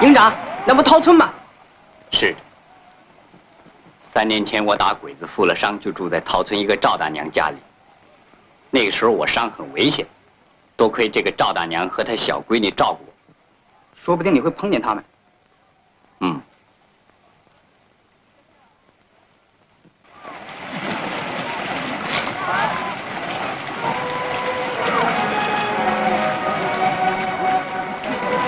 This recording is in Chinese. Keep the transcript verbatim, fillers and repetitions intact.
营长，那不陶春吗？ 是。三年前我打鬼子负了伤，就住在陶村一个赵大娘家里。那个时候我伤很危险，多亏这个赵大娘和她小闺女照顾我。 说不定你会碰见他们。 嗯。